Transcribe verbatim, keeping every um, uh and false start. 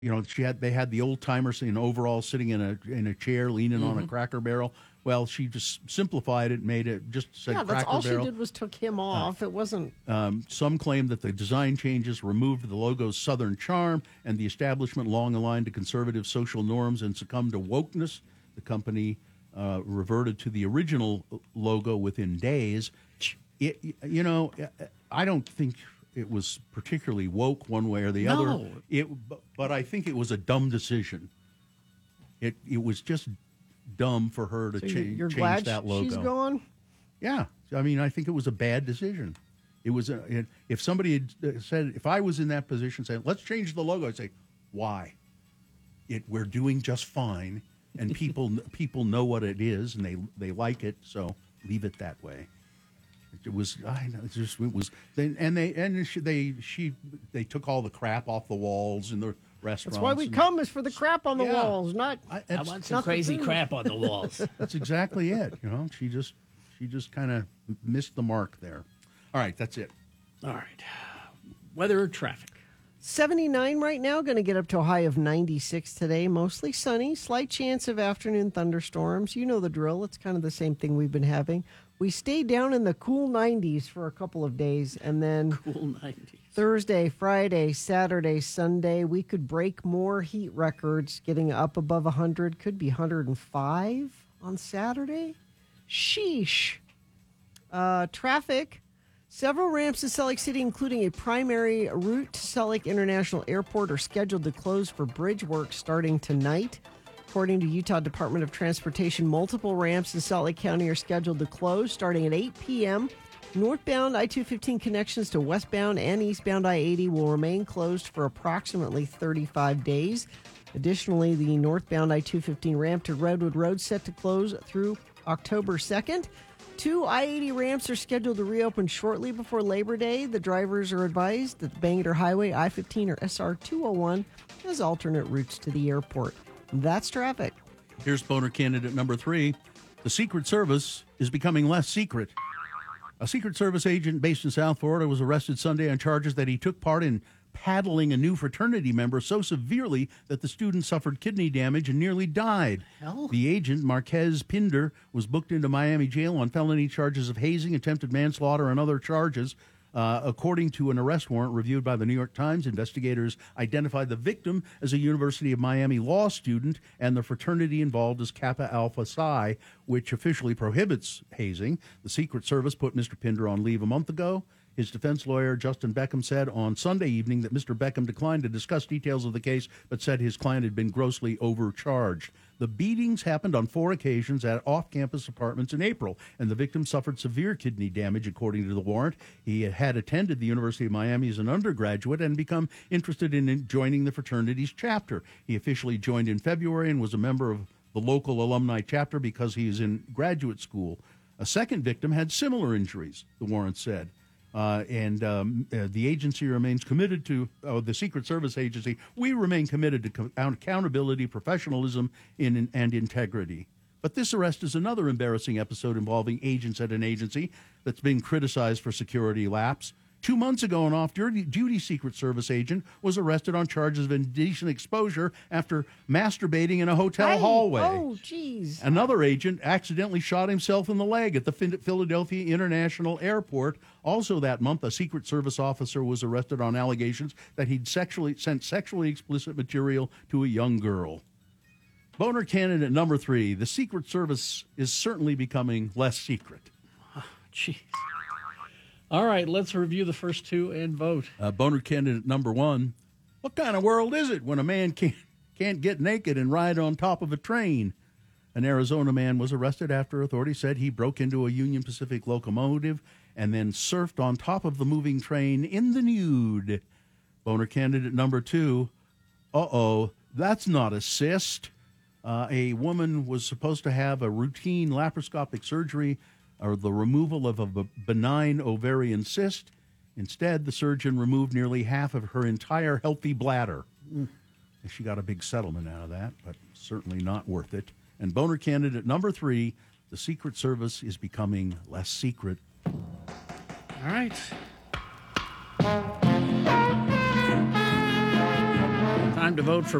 You know, she had they had the old timers in overalls sitting in a in a chair, leaning mm-hmm. on a Cracker Barrel. Well, she just simplified it, made it just said yeah, Cracker that's all Barrel. she did was took him off. Uh, it wasn't. Um, some claim that the design changes removed the logo's Southern charm, and the establishment, long aligned to conservative social norms and succumbed to wokeness. The company uh, reverted to the original logo within days. It, you know, I don't think it was particularly woke one way or the no. other. It, but I think it was a dumb decision. It it was just dumb for her to so cha- you're change glad that logo. She's gone? Yeah. I mean, I think it was a bad decision. It was a, it, if somebody had said, if I was in that position saying, let's change the logo, I'd say, why? It we're doing just fine, and people people know what it is, and they they like it, so leave it that way. It was I know it just it was they, and they and she, they she they took all the crap off the walls in the restaurants. That's why we and, come is for the crap on the yeah. walls, not. I, I want some crazy crap on the walls. That's exactly it. You know, she just she just kind of missed the mark there. All right, that's it. All right, weather or traffic. seventy-nine right now, going to get up to a high of ninety-six today. Mostly sunny, slight chance of afternoon thunderstorms. You know the drill. It's kind of the same thing we've been having. We stay down in the cool nineties for a couple of days, and then cool nineties. Thursday, Friday, Saturday, Sunday, we could break more heat records, getting up above one hundred. Could be one hundred five on Saturday. Sheesh. Uh, traffic. Several ramps in Salt Lake City, including a primary route to Salt Lake International Airport, are scheduled to close for bridge work starting tonight. According to Utah Department of Transportation, multiple ramps in Salt Lake County are scheduled to close starting at eight p.m. Northbound I two fifteen connections to westbound and eastbound I eighty will remain closed for approximately thirty-five days. Additionally, the northbound I two fifteen ramp to Redwood Road set to close through October second. Two I eighty ramps are scheduled to reopen shortly before Labor Day. The drivers are advised that the Bangor Highway, I fifteen, or S R two oh one has alternate routes to the airport. That's traffic. Here's boner candidate number three. The Secret Service is becoming less secret. A Secret Service agent based in South Florida was arrested Sunday on charges that he took part in paddling a new fraternity member so severely that the student suffered kidney damage and nearly died. Hell? The agent, Marquez Pinder, was booked into Miami jail on felony charges of hazing, attempted manslaughter, and other charges. Uh, according to an arrest warrant reviewed by the New York Times, investigators identified the victim as a University of Miami law student and the fraternity involved as Kappa Alpha Psi, which officially prohibits hazing. The Secret Service put Mister Pinder on leave a month ago. His defense lawyer, Justin Beckham, said on Sunday evening that Mister Beckham declined to discuss details of the case, but said his client had been grossly overcharged. The beatings happened on four occasions at off-campus apartments in April, and the victim suffered severe kidney damage, according to the warrant. He had attended the University of Miami as an undergraduate and become interested in joining the fraternity's chapter. He officially joined in February and was a member of the local alumni chapter because he is in graduate school. A second victim had similar injuries, the warrant said. Uh, and um, uh, the agency remains committed to, uh, the Secret Service agency, we remain committed to co- accountability, professionalism, in, and integrity. But this arrest is another embarrassing episode involving agents at an agency that's been criticized for security lapse. Two months ago, an off-duty Secret Service agent was arrested on charges of indecent exposure after masturbating in a hotel Hey, hallway. Oh, jeez. Another agent accidentally shot himself in the leg at the Philadelphia International Airport. Also that month, a Secret Service officer was arrested on allegations that he'd sexually sent sexually explicit material to a young girl. Boner candidate number three, the Secret Service is certainly becoming less secret. Jeez. All right, let's review the first two and vote. Uh, boner candidate number one, what kind of world is it when a man can't, can't get naked and ride on top of a train? An Arizona man was arrested after authorities said he broke into a Union Pacific locomotive and then surfed on top of the moving train in the nude. Boner candidate number two, uh-oh, that's not a cyst. Uh, a woman was supposed to have a routine laparoscopic surgery or the removal of a benign ovarian cyst. Instead, the surgeon removed nearly half of her entire healthy bladder. Mm. She got a big settlement out of that, but certainly not worth it. And boner candidate number three, the Secret Service is becoming less secret. All right. Time Time to vote for